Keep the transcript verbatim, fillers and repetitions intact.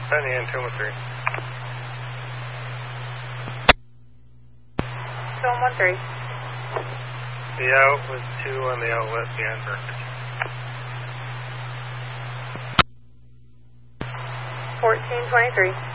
Sunny in two one three. two one three. The out was two on the outlet beyond Berkeley. fourteen twenty-three.